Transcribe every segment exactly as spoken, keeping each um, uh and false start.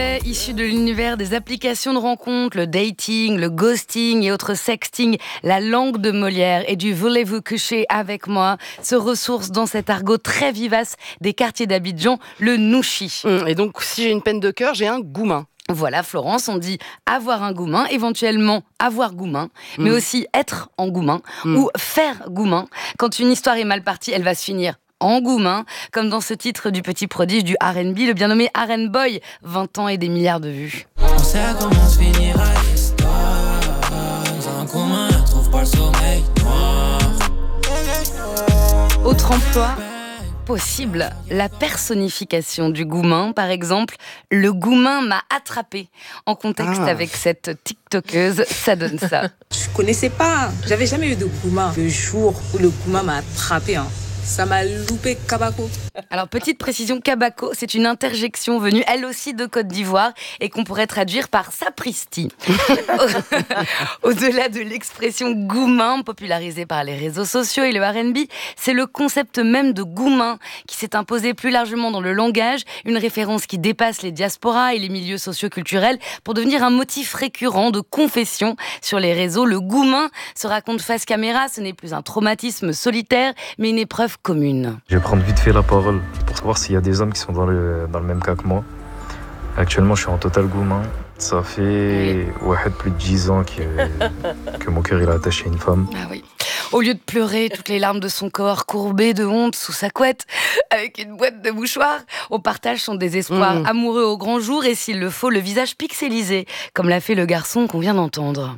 Issu de l'univers des applications de rencontres, le dating, le ghosting et autres sexting, la langue de Molière et du « voulez-vous coucher avec moi » se ressource dans cet argot très vivace des quartiers d'Abidjan, le nouchi. Et donc, si j'ai une peine de cœur, j'ai un goumin. Voilà, Florence, on dit avoir un goumin, éventuellement avoir goumin, mmh. mais aussi être en goumin mmh. ou faire goumin. Quand une histoire est mal partie, elle va se finir en goumin, comme dans ce titre du petit prodige du R and B, le bien nommé R and Boy, vingt ans et des milliards de vues. On sait comment se finira l'histoire, un goumin ne trouve pas le sommeil noir. Autre emploi possible, la personnification du goumin, par exemple, le goumin m'a attrapé. En contexte ah. avec cette tiktokeuse, ça donne ça. Je connaissais pas, j'avais jamais eu de goumin. Le jour où le goumin m'a attrapé, hein. Ça m'a loupé Kabako. Alors, petite précision, Kabako, c'est une interjection venue, elle aussi, de Côte d'Ivoire et qu'on pourrait traduire par sapristi. Au-delà de l'expression goumin, popularisée par les réseaux sociaux et le R and B, c'est le concept même de goumin qui s'est imposé plus largement dans le langage, une référence qui dépasse les diasporas et les milieux socioculturels pour devenir un motif récurrent de confession sur les réseaux. Le goumin se raconte face caméra, ce n'est plus un traumatisme solitaire, mais une épreuve commune. Je vais prendre vite fait la parole pour savoir s'il y a des hommes qui sont dans le, dans le même cas que moi. Actuellement, je suis en total goumin. Ça fait ouais, plus de dix ans que, que mon cœur est attaché à une femme. Ah oui. Au lieu de pleurer toutes les larmes de son corps, courbé de honte sous sa couette, avec une boîte de mouchoirs, on partage son désespoir mmh. amoureux au grand jour et, s'il le faut, le visage pixelisé, comme l'a fait le garçon qu'on vient d'entendre.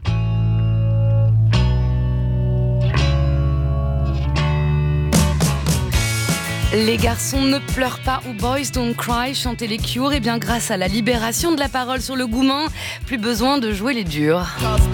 Les garçons ne pleurent pas ou Boys Don't Cry, chanter les Cure, et bien grâce à la libération de la parole sur le goumin, plus besoin de jouer les durs.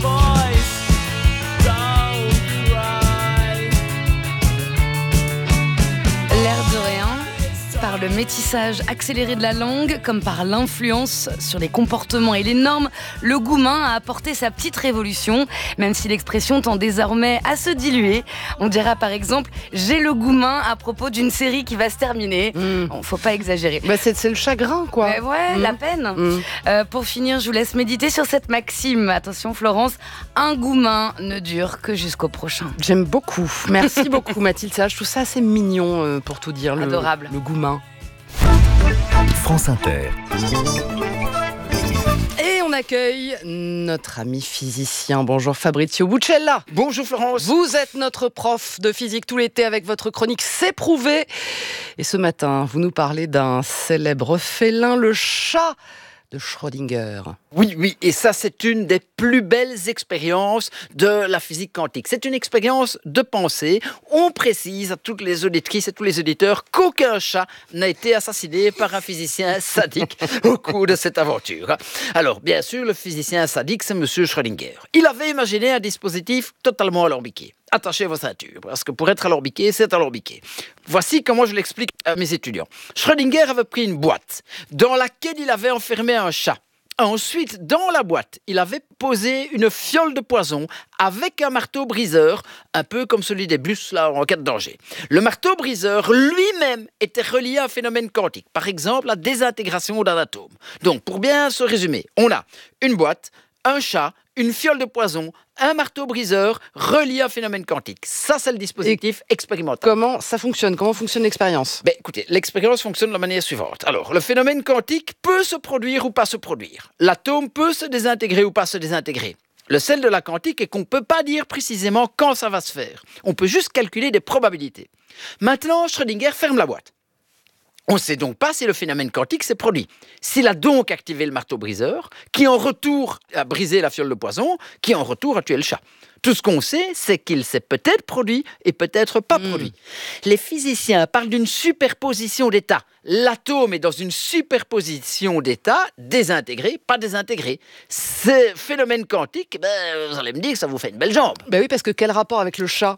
L'air de rien, par le métissage accéléré de la langue, comme par l'influence sur les comportements et les normes, le goumin a apporté sa petite révolution, même si l'expression tend désormais à se diluer. On dira par exemple « j'ai le goumin » à propos d'une série qui va se terminer. Mmh. Bon, faut pas exagérer. Bah c'est, c'est le chagrin, quoi. Mais ouais, mmh. la peine. Mmh. Euh, pour finir, je vous laisse méditer sur cette maxime. Attention Florence, un goumin ne dure que jusqu'au prochain. J'aime beaucoup. Merci beaucoup Mathilde. Ça, je trouve ça assez mignon, euh, pour tout dire. Adorable. Le, le goumin. France Inter. Et on accueille notre ami physicien. Bonjour Fabrizio Buccella. Bonjour Florence. Vous êtes notre prof de physique tout l'été avec votre chronique C'est prouvé. Et ce matin, vous nous parlez d'un célèbre félin, le chat de Schrödinger. Oui, oui, et ça c'est une des plus belles expériences de la physique quantique. C'est une expérience de pensée. On précise à toutes les auditrices et tous les auditeurs qu'aucun chat n'a été assassiné par un physicien sadique au cours de cette aventure. Alors, bien sûr, le physicien sadique, c'est Monsieur Schrödinger. Il avait imaginé un dispositif totalement alambiqué. Attachez vos ceintures, parce que pour être alambiqué, c'est alambiqué. Voici comment je l'explique à mes étudiants. Schrödinger avait pris une boîte dans laquelle il avait enfermé un chat. Ensuite, dans la boîte, il avait posé une fiole de poison avec un marteau briseur, un peu comme celui des bus là, en cas de danger. Le marteau briseur lui-même était relié à un phénomène quantique, par exemple la désintégration d'un atome. Donc, pour bien se résumer, on a une boîte, un chat, une fiole de poison, un marteau briseur relié à un phénomène quantique. Ça, c'est le dispositif Et expérimental. Comment ça fonctionne ? Comment fonctionne l'expérience ? Ben, écoutez, l'expérience fonctionne de la manière suivante. Alors, le phénomène quantique peut se produire ou pas se produire. L'atome peut se désintégrer ou pas se désintégrer. Le sel de la quantique est qu'on ne peut pas dire précisément quand ça va se faire. On peut juste calculer des probabilités. Maintenant, Schrödinger ferme la boîte. On ne sait donc pas si le phénomène quantique s'est produit. S'il a donc activé le marteau-briseur, qui en retour a brisé la fiole de poison, qui en retour a tué le chat. Tout ce qu'on sait, c'est qu'il s'est peut-être produit et peut-être pas mmh. produit. Les physiciens parlent d'une superposition d'états. L'atome est dans une superposition d'états, désintégré, pas désintégré. Ce phénomène quantique, ben, vous allez me dire que ça vous fait une belle jambe. Ben oui, parce que quel rapport avec le chat ? Ah,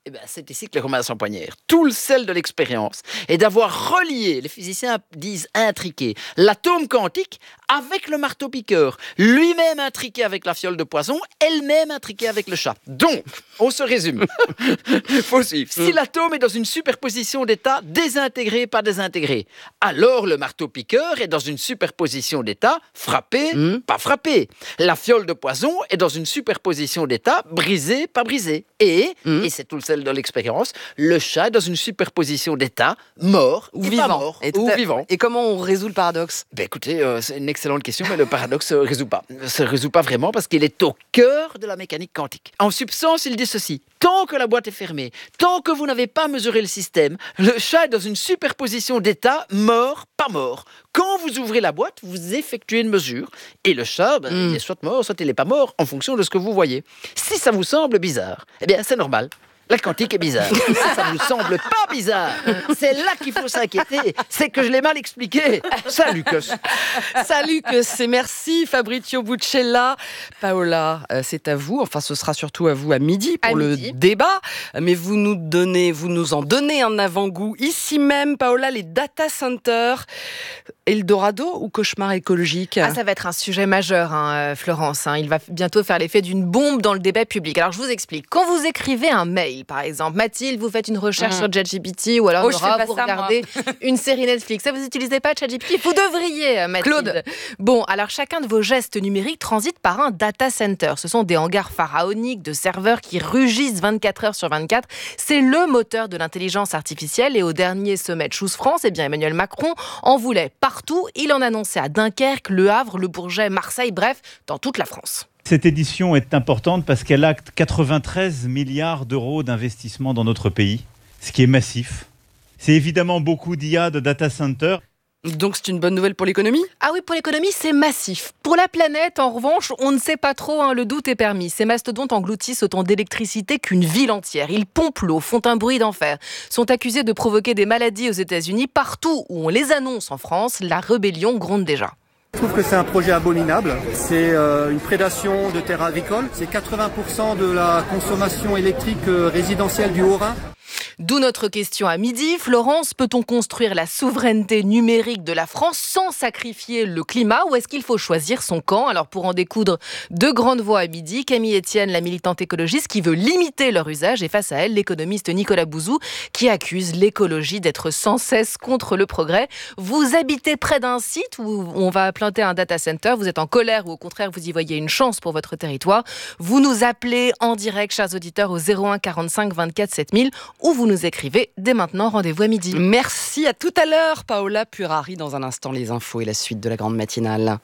Eh ben, c'est ici que les Romains s'empoignèrent. Tout le sel de l'expérience est d'avoir relié, les physiciens disent intriqué, l'atome quantique avec le marteau-piqueur, lui-même intriqué avec la fiole de poison, elle-même intriquée avec le chat. Donc, on se résume. Faut suivre. Si l'atome est dans une superposition d'états désintégrés, pas désintégrés, alors le marteau-piqueur est dans une superposition d'états frappé, Mm. pas frappé. La fiole de poison est dans une superposition d'états brisé, pas brisé. Et, Mm. et c'est tout le sel de l'expérience, le chat est dans une superposition d'états mort Ou et vivant. pas mort. Et tout ou à- vivant. Et comment on résout le paradoxe? Ben écoutez, euh, c'est une excellente question, mais le paradoxe ne se résout pas. Ne se résout pas vraiment parce qu'il est au cœur de la mécanique quantique. En substance, il dit ceci. Tant que la boîte est fermée, tant que vous n'avez pas mesuré le système, le chat est dans une superposition d'états mort, pas mort. Quand vous ouvrez la boîte, vous effectuez une mesure et le chat, ben, Mm. il est soit mort, soit il n'est pas mort, en fonction de ce que vous voyez. Si ça vous semble bizarre, eh bien c'est normal. La quantique est bizarre. Si ça vous semble pas bizarre, c'est là qu'il faut s'inquiéter. C'est que je l'ai mal expliqué. Salut, Cos. Salut, que c'est merci Fabrizio Buccella. Paola, euh, c'est à vous. Enfin, ce sera surtout à vous à midi pour À le midi. débat. Mais vous nous donnez, vous nous en donnez un avant-goût ici même, Paola, les data centers. Eldorado ou cauchemar écologique? Ah, ça va être un sujet majeur, hein, euh, Florence. hein. Il va bientôt faire l'effet d'une bombe dans le débat public. Alors, je vous explique. Quand vous écrivez un mail, par exemple, Mathilde, vous faites une recherche Mhm. sur ChatGPT ou alors Oh, je Nora, fais pas vous ça, moi. regardez une série Netflix. Ça, vous n'utilisez pas ChatGPT? Vous devriez, euh, Mathilde. Claude. Bon, alors chacun de vos gestes numériques transite par un data center. Ce sont des hangars pharaoniques de serveurs qui rugissent vingt-quatre heures sur vingt-quatre. C'est le moteur de l'intelligence artificielle. Et au dernier sommet de Choose France, eh bien, Emmanuel Macron en voulait partout. Il en annonçait à Dunkerque, Le Havre, Le Bourget, Marseille, bref, dans toute la France. Cette édition est importante parce qu'elle acte quatre-vingt-treize milliards d'euros d'investissement dans notre pays, ce qui est massif. C'est évidemment beaucoup d'I A, de data centers. Donc c'est une bonne nouvelle pour l'économie? Ah oui, pour l'économie, c'est massif. Pour la planète, en revanche, on ne sait pas trop, hein, le doute est permis. Ces mastodontes engloutissent autant d'électricité qu'une ville entière. Ils pompent l'eau, font un bruit d'enfer, sont accusés de provoquer des maladies aux États-Unis. Partout où on les annonce en France, la rébellion gronde déjà. Je trouve que c'est un projet abominable. C'est euh, une prédation de terres agricoles. C'est quatre-vingts pour cent de la consommation électrique euh, résidentielle du Haut-Rhin. D'où notre question à midi. Florence, peut-on construire la souveraineté numérique de la France sans sacrifier le climat ou est-ce qu'il faut choisir son camp? Alors pour en découdre, deux grandes voix à midi. Camille Etienne, la militante écologiste qui veut limiter leur usage et face à elle, l'économiste Nicolas Bouzou qui accuse l'écologie d'être sans cesse contre le progrès. Vous habitez près d'un site où on va planter un data center, vous êtes en colère ou au contraire vous y voyez une chance pour votre territoire. Vous nous appelez en direct, chers auditeurs, au zéro un quarante-cinq vingt-quatre sept mille ou vous nous écrivez dès maintenant. Rendez-vous à midi. Merci, à tout à l'heure, Paola Purari. Dans un instant, les infos et la suite de la grande matinale.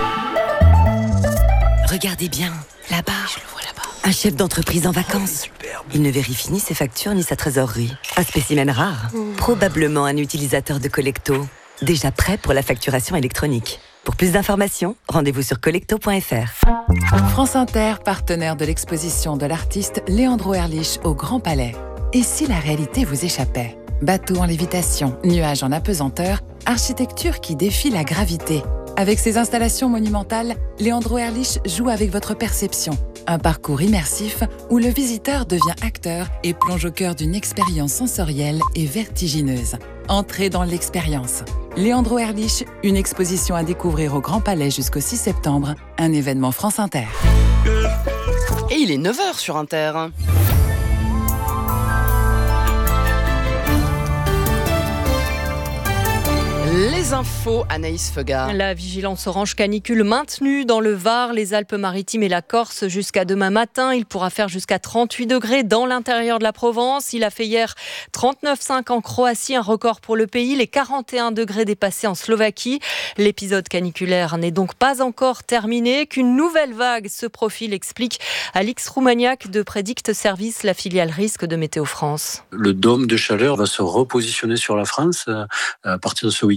Regardez bien, là-bas. Je le vois là-bas. Un chef d'entreprise en vacances. Il ne vérifie ni ses factures ni sa trésorerie. Un spécimen rare. Probablement un utilisateur de Collecto. Déjà prêt pour la facturation électronique. Pour plus d'informations, rendez-vous sur collecto point f r. France Inter, partenaire de l'exposition de l'artiste Leandro Erlich au Grand Palais. Et si la réalité vous échappait? Bateau en lévitation, nuages en apesanteur, architecture qui défie la gravité. Avec ses installations monumentales, Leandro Erlich joue avec votre perception. Un parcours immersif où le visiteur devient acteur et plonge au cœur d'une expérience sensorielle et vertigineuse. Entrez dans l'expérience. Leandro Erlich, une exposition à découvrir au Grand Palais jusqu'au six septembre, un événement France Inter. Et il est neuf heures sur Inter. Les infos, Anaïs Feuga. La vigilance orange canicule maintenue dans le Var, les Alpes-Maritimes et la Corse jusqu'à demain matin. Il pourra faire jusqu'à trente-huit degrés dans l'intérieur de la Provence. Il a fait hier trente-neuf virgule cinq en Croatie, un record pour le pays. Les quarante et un degrés dépassés en Slovaquie. L'épisode caniculaire n'est donc pas encore terminé. Qu'une nouvelle vague se profile, explique Alix Roumaniac de Predict Service, la filiale risque de Météo France. Le dôme de chaleur va se repositionner sur la France à partir de ce week-end.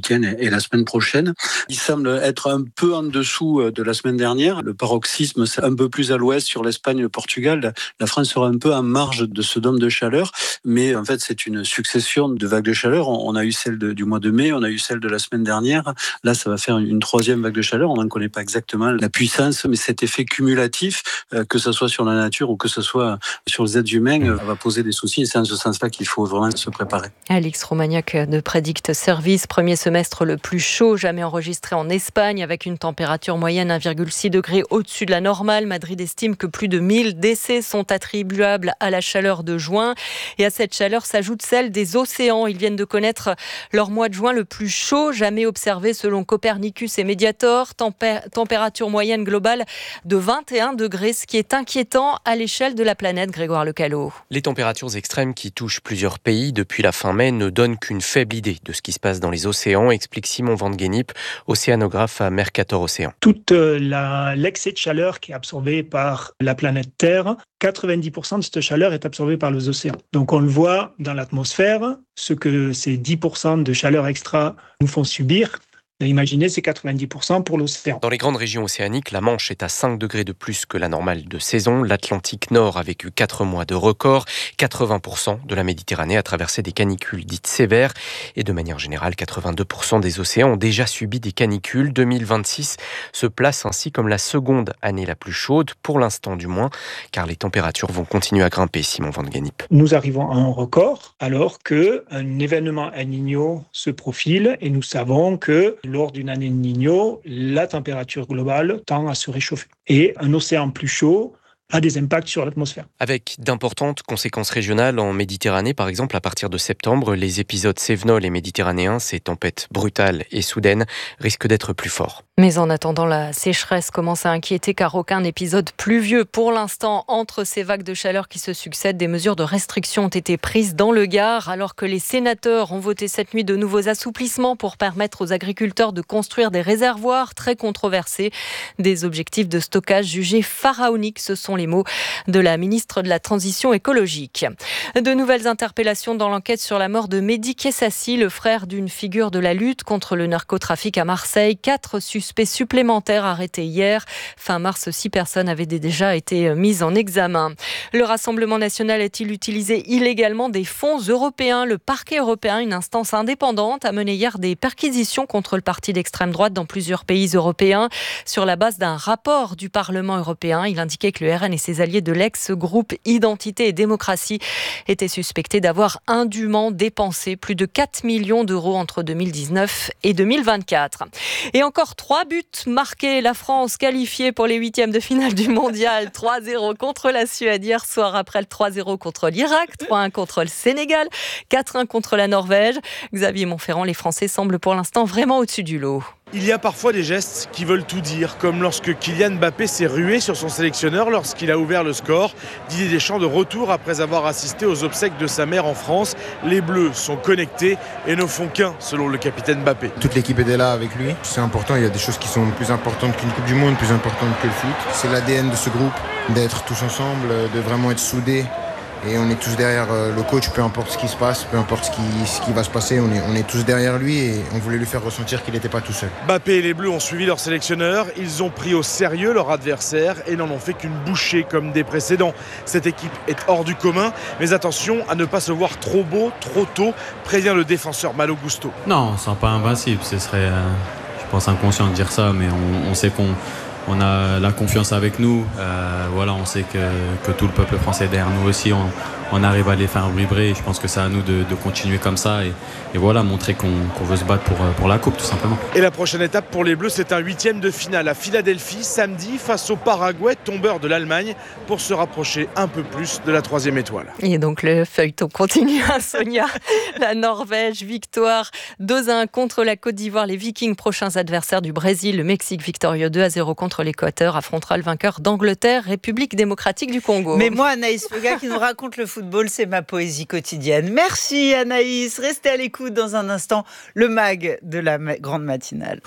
week-end et la semaine prochaine. Il semble être un peu en dessous de la semaine dernière. Le paroxysme, c'est un peu plus à l'ouest sur l'Espagne et le Portugal. La France sera un peu en marge de ce dôme de chaleur, mais en fait, c'est une succession de vagues de chaleur. On a eu celle de, du mois de mai, on a eu celle de la semaine dernière. Là, ça va faire une troisième vague de chaleur. On n'en connaît pas exactement la puissance, mais cet effet cumulatif, que ce soit sur la nature ou que ce soit sur les êtres humains, va poser des soucis. Et c'est en ce sens-là qu'il faut vraiment se préparer. Alix Romagnac de Predict Service, premier semestre le plus chaud jamais enregistré en Espagne, avec une température moyenne un virgule six degrés au-dessus de la normale. Madrid estime que plus de mille décès sont attribuables à la chaleur de juin. Et à cette chaleur s'ajoute celle des océans. Ils viennent de connaître leur mois de juin le plus chaud jamais observé selon Copernicus et Mediator. Tempé- température moyenne globale de vingt et un degrés, ce qui est inquiétant à l'échelle de la planète. Grégoire Lecalot. Les températures extrêmes qui touchent plusieurs pays depuis la fin mai ne donnent qu'une faible idée de ce qui se passe dans les océans, explique Simon Van Gennip, océanographe à Mercator Océan. Toute la, l'excès de chaleur qui est absorbé par la planète Terre, quatre-vingt-dix pour cent de cette chaleur est absorbée par les océans. Donc on le voit dans l'atmosphère, ce que ces dix pour cent de chaleur extra nous font subir. Imaginez, c'est quatre-vingt-dix pour cent pour l'océan. Dans les grandes régions océaniques, la Manche est à cinq degrés de plus que la normale de saison. L'Atlantique Nord a vécu quatre mois de record. quatre-vingts pour cent de la Méditerranée a traversé des canicules dites sévères. Et de manière générale, quatre-vingt-deux pour cent des océans ont déjà subi des canicules. deux mille vingt-six se place ainsi comme la seconde année la plus chaude, pour l'instant du moins, car les températures vont continuer à grimper, Simon Van Gennip. Nous arrivons à un record alors qu'un événement El Niño se profile et nous savons que lors d'une année de Niño, la température globale tend à se réchauffer. Et un océan plus chaud a des impacts sur l'atmosphère. Avec d'importantes conséquences régionales en Méditerranée, par exemple, à partir de septembre, les épisodes cévenols et méditerranéens, ces tempêtes brutales et soudaines, risquent d'être plus forts. Mais en attendant, la sécheresse commence à inquiéter car aucun épisode pluvieux pour l'instant. Entre ces vagues de chaleur qui se succèdent, des mesures de restriction ont été prises dans le Gard, alors que les sénateurs ont voté cette nuit de nouveaux assouplissements pour permettre aux agriculteurs de construire des réservoirs très controversés. Des objectifs de stockage jugés pharaoniques, ce sont les mots de la ministre de la Transition écologique. De nouvelles interpellations dans l'enquête sur la mort de Mehdi Kessassi, le frère d'une figure de la lutte contre le narcotrafic à Marseille. Quatre suspects supplémentaires arrêtés hier. Fin mars, six personnes avaient déjà été mises en examen. Le Rassemblement national a-t-il utilisé illégalement des fonds européens? Le parquet européen, une instance indépendante, a mené hier des perquisitions contre le parti d'extrême droite dans plusieurs pays européens sur la base d'un rapport du Parlement européen. Il indiquait que le R N et ses alliés de l'ex-groupe Identité et Démocratie étaient suspectés d'avoir indûment dépensé plus de quatre millions d'euros entre deux mille dix-neuf et deux mille vingt-quatre. Et encore trois buts marqués. La France qualifiée pour les huitièmes de finale du mondial. trois zéro contre la Suède hier soir après le trois zéro contre l'Irak, trois un contre le Sénégal, quatre un contre la Norvège. Xavier Montferrand, les Français semblent pour l'instant vraiment au-dessus du lot. Il y a parfois des gestes qui veulent tout dire, comme lorsque Kylian Mbappé s'est rué sur son sélectionneur lorsqu'il a ouvert le score. Didier Deschamps de retour après avoir assisté aux obsèques de sa mère en France. Les Bleus sont connectés et ne font qu'un, selon le capitaine Mbappé. Toute l'équipe était là avec lui. C'est important, il y a des choses qui sont plus importantes qu'une Coupe du Monde, plus importantes que le foot. C'est l'A D N de ce groupe, d'être tous ensemble, de vraiment être soudés. Et on est tous derrière le coach, peu importe ce qui se passe, peu importe ce qui, ce qui va se passer, on est, on est tous derrière lui et on voulait lui faire ressentir qu'il n'était pas tout seul. Mbappé et les Bleus ont suivi leur sélectionneur, ils ont pris au sérieux leur adversaire et n'en ont fait qu'une bouchée comme des précédents. Cette équipe est hors du commun, mais attention à ne pas se voir trop beau, trop tôt, prévient le défenseur Malo Gusto. Non, on ne sera pas invincible, ce serait, euh, je pense, inconscient de dire ça, mais on, on sait qu'on On a la confiance avec nous, euh, voilà, on sait que, que tout le peuple français est derrière nous aussi, on, on arrive à les faire vibrer. Je pense que c'est à nous de, de continuer comme ça et, et voilà, montrer qu'on, qu'on veut se battre pour, pour la coupe tout simplement. Et la prochaine étape pour les Bleus, c'est un huitième de finale à Philadelphie samedi face au Paraguay, tombeur de l'Allemagne, pour se rapprocher un peu plus de la troisième étoile. Et donc le feuilleton continue à Sonia. La Norvège, victoire deux à un contre la Côte d'Ivoire. Les Vikings, prochains adversaires du Brésil. Le Mexique victorieux deux à zéro contre l'Équateur, affrontera le vainqueur d'Angleterre, République démocratique du Congo. Mais moi, Anaïs, le gars qui nous raconte le football, c'est ma poésie quotidienne. Merci Anaïs, restez à l'écoute dans un instant, le mag de la grande matinale.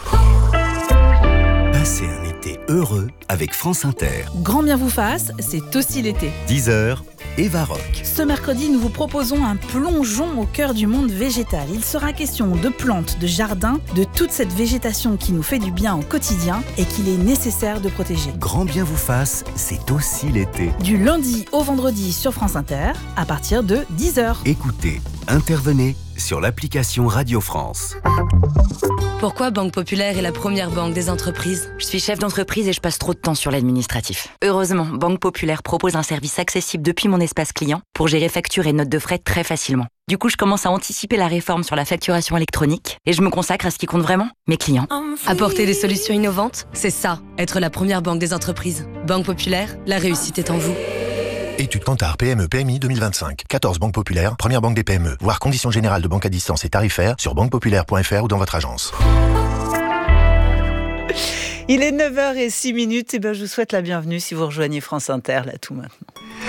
Passez un été heureux avec France Inter. Grand bien vous fasse, c'est aussi l'été. dix heures, Eva Rock. Ce mercredi, nous vous proposons un plongeon au cœur du monde végétal. Il sera question de plantes, de jardins, de toute cette végétation qui nous fait du bien au quotidien et qu'il est nécessaire de protéger. Grand bien vous fasse, c'est aussi l'été. Du lundi au vendredi sur France Inter, à partir de dix heures. Écoutez, intervenez sur l'application Radio France. Pourquoi Banque Populaire est la première banque des entreprises ? Je suis chef d'entreprise et je passe trop de temps sur l'administratif. Heureusement, Banque Populaire propose un service accessible depuis mon espace client pour gérer factures et notes de frais très facilement. Du coup, je commence à anticiper la réforme sur la facturation électronique et je me consacre à ce qui compte vraiment, mes clients. Apporter des solutions innovantes, c'est ça, être la première banque des entreprises. Banque Populaire, la réussite est en vous. Étude Kantar P M E P M I deux mille vingt-cinq. quatorze banques populaires, première banque des P M E. Voir conditions générales de banque à distance et tarifaires sur banque populaire point f r ou dans votre agence. Il est neuf heures zéro six minutes et ben je vous souhaite la bienvenue si vous rejoignez France Inter là tout maintenant.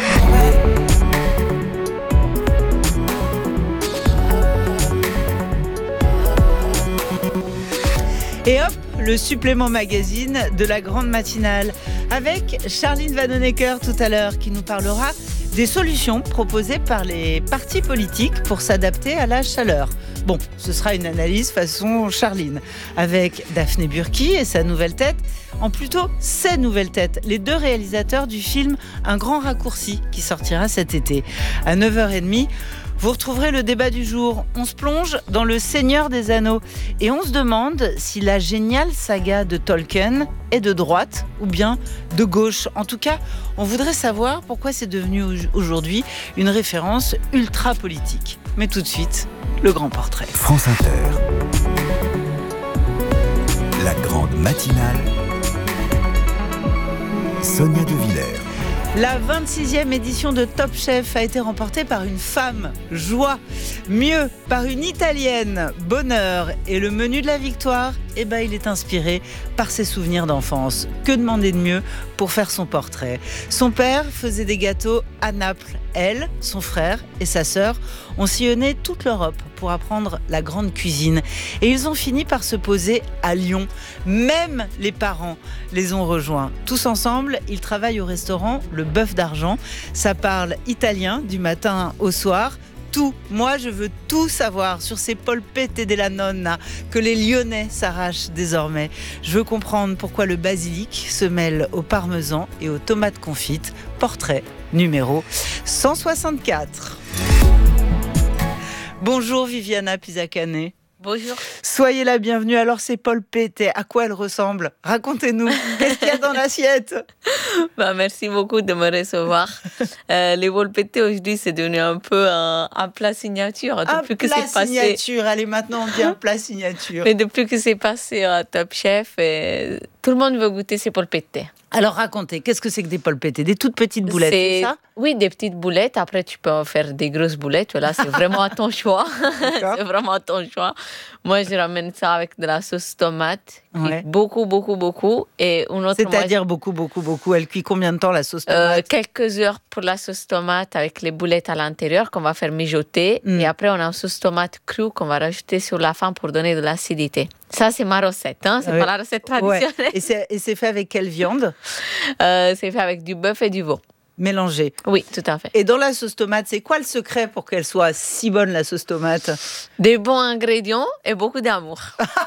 Et hop, le supplément magazine de la grande matinale avec Charline Vanhoenacker tout à l'heure qui nous parlera des solutions proposées par les partis politiques pour s'adapter à la chaleur. Bon, ce sera une analyse façon Charline avec Daphné Burki et sa nouvelle tête, en plutôt ses nouvelles têtes, les deux réalisateurs du film Un grand raccourci qui sortira cet été. À neuf heures trente, vous retrouverez le débat du jour. On se plonge dans le Seigneur des Anneaux et on se demande si la géniale saga de Tolkien est de droite ou bien de gauche. En tout cas, on voudrait savoir pourquoi c'est devenu aujourd'hui une référence ultra politique. Mais tout de suite, le grand portrait. France Inter. La grande matinale. Sonia De Villers. La vingt-sixième édition de Top Chef a été remportée par une femme, joie. Mieux, par une Italienne, bonheur. Et le menu de la victoire, eh ben, il est inspiré par ses souvenirs d'enfance. Que demander de mieux pour faire son portrait ? Son père faisait des gâteaux à Naples. Elle, son frère et sa sœur ont sillonné toute l'Europe pour apprendre la grande cuisine. Et ils ont fini par se poser à Lyon. Même les parents les ont rejoints. Tous ensemble, ils travaillent au restaurant Le Bœuf d'Argent. Ça parle italien du matin au soir. Tout, moi je veux tout savoir sur ces polpette della nonna que les Lyonnais s'arrachent désormais. Je veux comprendre pourquoi le basilic se mêle au parmesan et aux tomates confites. Portrait numéro cent soixante-quatre. Bonjour Viviana Pisacane. Bonjour. Soyez la bienvenue. Alors ces polpette, à quoi elles ressemblent ? Racontez-nous. Qu'est-ce qu'il y a dans l'assiette ? Bah, merci beaucoup de me recevoir. Euh, les polpette aujourd'hui c'est devenu un peu un, un plat signature. Un depuis plat que c'est passé... signature. Allez, maintenant on dit un plat signature. Mais depuis que c'est passé à Top Chef, et tout le monde veut goûter ces polpette. Alors racontez, qu'est-ce que c'est que des polpette ? Des toutes petites boulettes, c'est, c'est ça ? Oui, des petites boulettes. Après, tu peux en faire des grosses boulettes. Voilà, c'est vraiment à ton choix. C'est vraiment à ton choix. Moi, je ramène ça avec de la sauce tomate. Ouais. Beaucoup, beaucoup, beaucoup. Et une autre C'est-à-dire moi, beaucoup, beaucoup, beaucoup. Elle cuit combien de temps la sauce tomate ? euh, Quelques heures pour la sauce tomate avec les boulettes à l'intérieur qu'on va faire mijoter. Mm. Et après, on a une sauce tomate crue qu'on va rajouter sur la fin pour donner de l'acidité. Ça, c'est ma recette. Hein. C'est ouais. pas la recette traditionnelle. Ouais. Et, c'est, et c'est fait avec quelle viande ? euh, C'est fait avec du bœuf et du veau. Mélangé. Oui, tout à fait. Et dans la sauce tomate, c'est quoi le secret pour qu'elle soit si bonne, la sauce tomate ? Des bons ingrédients et beaucoup d'amour.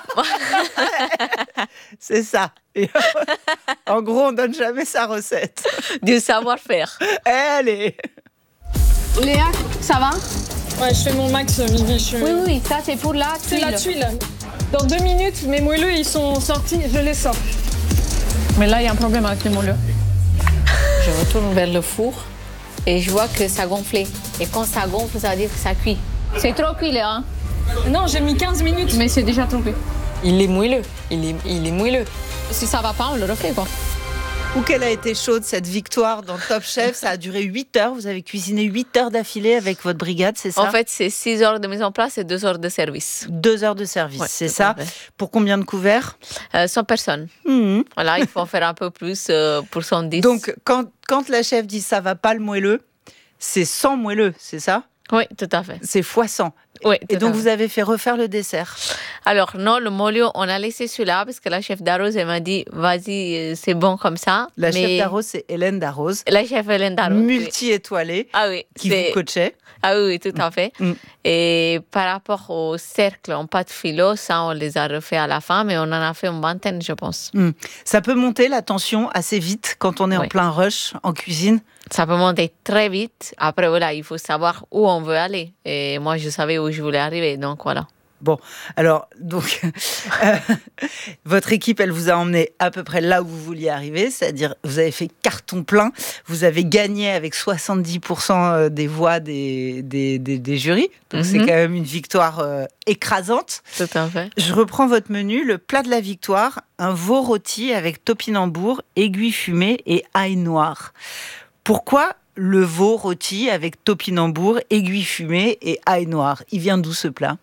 C'est ça. Et en gros, on ne donne jamais sa recette. Du savoir-faire. Allez. Léa, ça va ? Ouais, je fais mon max, Vivi. Je... Oui, oui, ça c'est pour la c'est tuile. C'est la tuile. Dans deux minutes, mes moelleux, ils sont sortis, je les sors. Mais là, il y a un problème avec les moelleux. Je retourne vers le four et je vois que ça gonflait. Et quand ça gonfle, ça veut dire que ça cuit. C'est trop cuit là, hein ? Non, j'ai mis quinze minutes, mais c'est déjà trop cuit. Il est moelleux, il est, il est moelleux. Si ça va pas, on le refait quoi. Ou qu'elle a été chaude, cette victoire dans Top Chef. Ça a duré huit heures. Vous avez cuisiné huit heures d'affilée avec votre brigade, c'est ça ? En fait, c'est six heures de mise en place et deux heures de service. deux heures de service, ouais, c'est ça. Pour combien de couverts ? euh, cent personnes. Mmh. Voilà, il faut en faire un peu plus euh, pour cent dix. Donc, quand, quand la chef dit ça va pas le moelleux, c'est cent moelleux, c'est ça ? Oui, tout à fait. C'est fois cent. Oui, Et donc, vous avez fait refaire le dessert? Alors, non, le molio, on a laissé celui-là parce que la chef d'Arrose, elle m'a dit, vas-y, c'est bon comme ça. La mais... chef d'Arrose, c'est Hélène Darroze. La chef Hélène Darroze. Multi-étoilée. Ah oui. Qui vous coachait. Ah oui, tout à fait. Mm. Et par rapport au cercle en pâte philo, ça, on les a refait à la fin, mais on en a fait une vingtaine, je pense. Mm. Ça peut monter la tension assez vite quand on est oui. en plein rush en cuisine? Ça peut monter très vite. Après, voilà, il faut savoir où on veut aller. Et moi, je savais où je voulais arriver, donc voilà. Bon, alors, donc, euh, votre équipe, elle vous a emmené à peu près là où vous vouliez arriver, c'est-à-dire vous avez fait carton plein, vous avez gagné avec soixante-dix pour cent des voix des, des, des, des jurys, donc mm-hmm. c'est quand même une victoire euh, écrasante. Tout à fait. Je reprends votre menu, le plat de la victoire, un veau rôti avec topinambour, aiguille fumée et ail noir. Pourquoi le veau rôti avec topinambour, aiguille fumée et ail noir? Il vient d'où ce plat?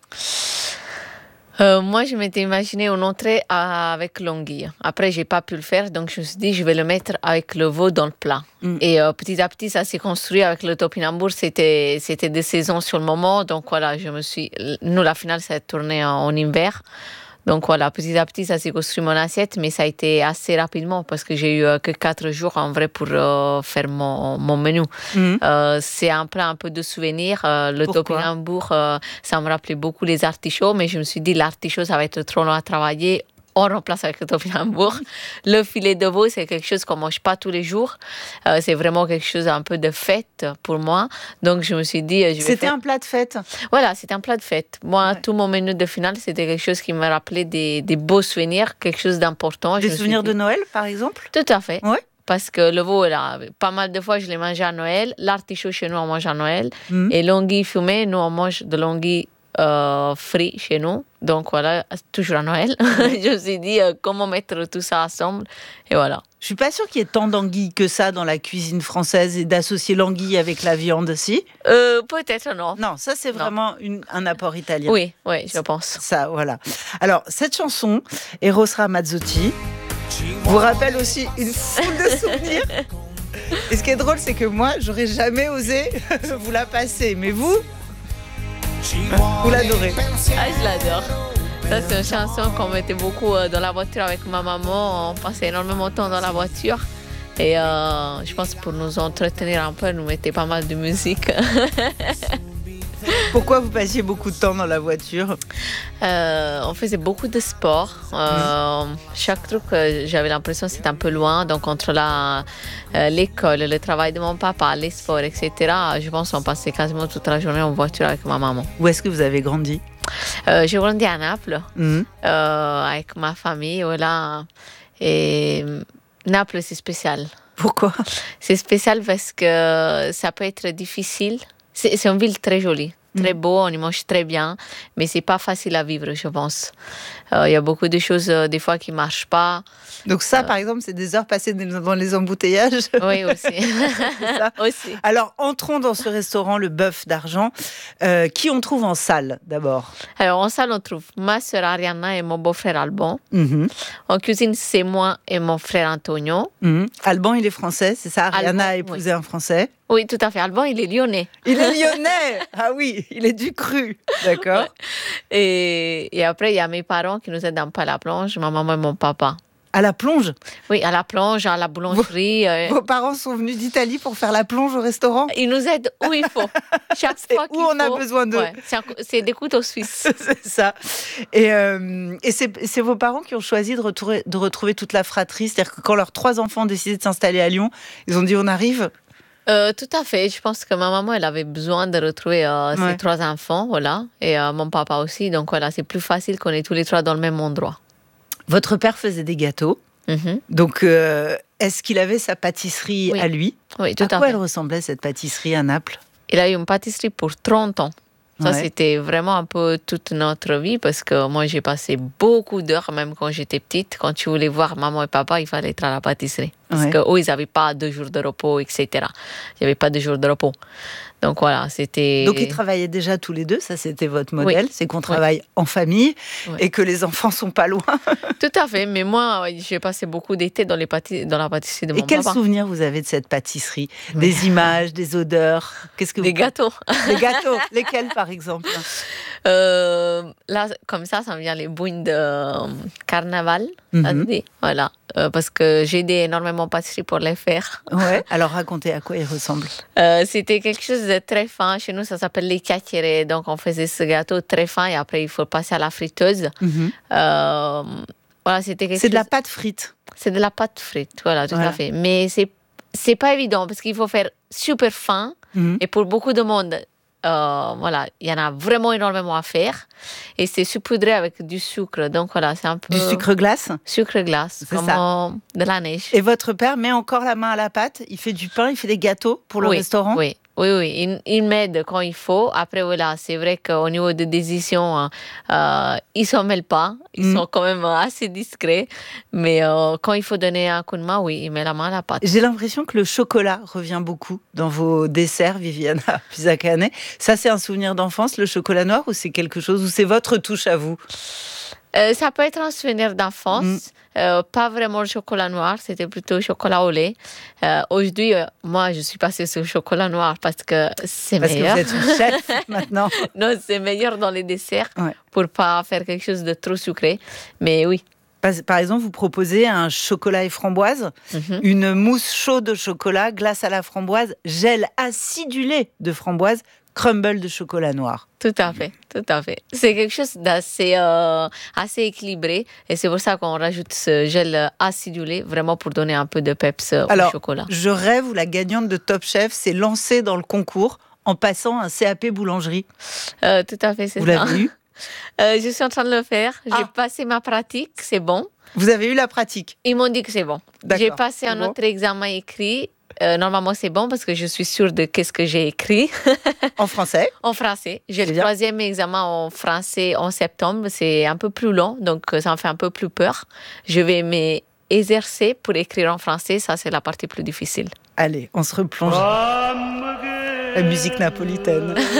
Euh, moi, je m'étais imaginé une entrée avec l'anguille. Après, j'ai pas pu le faire, donc je me suis dit, je vais le mettre avec le veau dans le plat. Mm. Et euh, petit à petit, ça s'est construit avec le topinambour. C'était, c'était des saisons sur le moment, donc voilà, je me suis. Nous, la finale, ça a tourné en, en hiver. Donc voilà, petit à petit, ça s'est construit mon assiette, mais ça a été assez rapidement parce que j'ai eu euh, que quatre jours en vrai pour euh, faire mon, mon menu. Mmh. Euh, c'est un plat un peu de souvenir. Euh, le topinambour, euh, ça me rappelait beaucoup les artichauts, mais je me suis dit l'artichaut, ça va être trop long à travailler. On remplace avec le topinambour. Le filet de veau, c'est quelque chose qu'on ne mange pas tous les jours. Euh, c'est vraiment quelque chose un peu de fête pour moi. Donc, je me suis dit... Je vais c'était faire... un plat de fête? Voilà, c'était un plat de fête. Moi, ouais. tout mon menu de finale, c'était quelque chose qui me rappelait des, des beaux souvenirs, quelque chose d'important. Des souvenirs dit... de Noël, par exemple? Tout à fait. Ouais. Parce que le veau, là, pas mal de fois, je l'ai mangé à Noël. L'artichaut, chez nous, on mange à Noël. Mm. Et l'anguille fumée, nous, on mange de l'anguille Euh, frit chez nous, donc voilà, toujours à Noël. Je me suis dit euh, comment mettre tout ça ensemble, et voilà. Je suis pas sûre qu'il y ait tant d'anguilles que ça dans la cuisine française et d'associer l'anguille avec la viande, si euh, peut-être non. Non, ça c'est non. vraiment une, un apport italien. Oui, oui, je pense. Ça, voilà. Alors cette chanson, Eros Ramazzotti, vous rappelle aussi une foule de souvenirs. Et ce qui est drôle, c'est que moi, j'aurais jamais osé vous la passer, mais vous. Vous l'adorez. Ah, je l'adore. Ça, c'est une chanson qu'on mettait beaucoup dans la voiture avec ma maman. On passait énormément de temps dans la voiture. Et euh, je pense pour nous entretenir un peu, elle nous mettait pas mal de musique. Pourquoi vous passiez beaucoup de temps dans la voiture? euh, On faisait beaucoup de sport. Euh, mmh. Chaque truc, j'avais l'impression que c'était un peu loin. Donc, entre la, euh, l'école, le travail de mon papa, les sports, et cetera, je pense qu'on passait quasiment toute la journée en voiture avec ma maman. Où est-ce que vous avez grandi? euh, J'ai grandi à Naples, mmh. euh, avec ma famille. Voilà. Et Naples, c'est spécial. Pourquoi? C'est spécial parce que ça peut être difficile. C'est, c'est une ville très jolie, très beau, on y mange très bien, mais c'est pas facile à vivre, je pense. Il euh, y a beaucoup de choses, euh, des fois, qui marchent pas. Donc ça, euh... par exemple, c'est des heures passées dans les embouteillages? Oui, aussi. ça. aussi. Alors, entrons dans ce restaurant, le Bœuf d'Argent. Euh, qui on trouve en salle, d'abord? Alors, en salle, on trouve ma sœur Arianna et mon beau-frère Alban. Mm-hmm. En cuisine, c'est moi et mon frère Antonio. Mm-hmm. Alban, il est français, c'est ça? Arianna a épousé oui. un Français? Oui, tout à fait. Alban, il est lyonnais. Il est lyonnais? Ah oui, il est du cru. D'accord. Ouais. Et, et après, il y a mes parents qui nous aident un peu à la plonge, ma maman et mon papa. À la plonge? Oui, à la plonge, à la boulangerie. Vos, euh... vos parents sont venus d'Italie pour faire la plonge au restaurant? Ils nous aident où il faut. Chaque c'est fois où on faut. a besoin d'eux. Ouais, c'est, un, c'est des couteaux suisses. C'est ça. Et, euh, et c'est, c'est vos parents qui ont choisi de retrouver, de retrouver toute la fratrie? C'est-à-dire que quand leurs trois enfants ont décidé de s'installer à Lyon, ils ont dit on arrive? Euh, tout à fait. Je pense que ma maman, elle avait besoin de retrouver euh, ouais. ses trois enfants, voilà, et euh, mon papa aussi. Donc voilà, c'est plus facile qu'on est tous les trois dans le même endroit. Votre père faisait des gâteaux. Mm-hmm. Donc, euh, est-ce qu'il avait sa pâtisserie oui. à lui? Oui, tout à, à quoi fait. elle ressemblait, cette pâtisserie à Naples? Il a eu une pâtisserie pour trente ans. Ça, ouais. c'était vraiment un peu toute notre vie parce que moi, j'ai passé beaucoup d'heures, même quand j'étais petite. Quand tu voulais voir maman et papa, il fallait être à la pâtisserie. Parce ouais. qu'eux, ils n'avaient pas deux jours de repos, et cetera. Il n'y avait pas de jours de repos. Donc voilà, c'était... Donc ils travaillaient déjà tous les deux, ça c'était votre modèle, oui. c'est qu'on travaille oui. en famille oui. et que les enfants sont pas loin. Tout à fait, mais moi j'ai passé beaucoup d'été dans, les pâti- dans la pâtisserie de mon papa. Et quels papa. souvenirs vous avez de cette pâtisserie? Des oui. images, des odeurs? Qu'est-ce que vous... Des gâteaux. Des gâteaux, lesquels par exemple? euh, Là, comme ça, ça me vient les bouines de euh, carnaval, mm-hmm. voilà. Euh, parce que j'ai aidé énormément pâtisserie pour les faire. Ouais. Alors racontez à quoi ils ressemblent. Euh, c'était quelque chose de très fin. Chez nous, ça s'appelle les chiacchiere. Donc on faisait ce gâteau très fin et après il faut passer à la friteuse. Mm-hmm. Euh, voilà, c'était quelque c'est chose... de la pâte frite. C'est de la pâte frite, voilà, tout voilà. à fait. Mais c'est c'est pas évident parce qu'il faut faire super fin mm-hmm. et pour beaucoup de monde. Euh, voilà, il y en a vraiment énormément à faire et c'est saupoudré avec du sucre, donc voilà, c'est un peu... Du sucre glace? Sucre glace, c'est comme ça. De la neige. Et votre père met encore la main à la pâte? Il fait du pain, il fait des gâteaux pour le oui, restaurant? Oui, oui, oui, il, il m'aide quand il faut. Après, voilà, c'est vrai qu'au niveau des décisions, euh, ils ne s'en mêlent pas, ils mmh. sont quand même assez discrets, mais euh, quand il faut donner un coup de main, oui, il met la main à la pâte. J'ai l'impression que le chocolat revient beaucoup dans vos desserts, Viviana Pisacane. Ça, c'est un souvenir d'enfance, le chocolat noir, ou c'est quelque chose, ou c'est votre touche à vous? euh, Ça peut être un souvenir d'enfance. Mmh. Euh, pas vraiment le chocolat noir, c'était plutôt le chocolat au lait. Euh, aujourd'hui, euh, moi, je suis passée sur le chocolat noir parce que c'est parce meilleur. Parce que vous êtes une chef maintenant. Non, c'est meilleur dans les desserts ouais. pour pas faire quelque chose de trop sucré. Mais oui. Par, par exemple, vous proposez un chocolat et framboise, mm-hmm. une mousse chaude au chocolat, glace à la framboise, gel acidulé de framboise, crumble de chocolat noir. Tout à fait, tout à fait. C'est quelque chose d'assez euh, assez équilibré et c'est pour ça qu'on rajoute ce gel acidulé vraiment pour donner un peu de peps Alors, au chocolat. Je rêve où la gagnante de Top Chef s'est lancée dans le concours en passant un C A P boulangerie. Euh, tout à fait, c'est Vous ça. Vous l'avez eu? euh, Je suis en train de le faire. J'ai ah. passé ma pratique, c'est bon. Vous avez eu la pratique? Ils m'ont dit que c'est bon. D'accord. J'ai passé un bon. autre examen écrit. Euh, normalement, c'est bon parce que je suis sûre de qu'est-ce que j'ai écrit. En français? En français. J'ai c'est le bien. troisième examen en français en septembre. C'est un peu plus long, donc ça me fait un peu plus peur. Je vais m'exercer pour écrire en français. Ça, c'est la partie plus difficile. Allez, on se replonge. La musique napolitaine.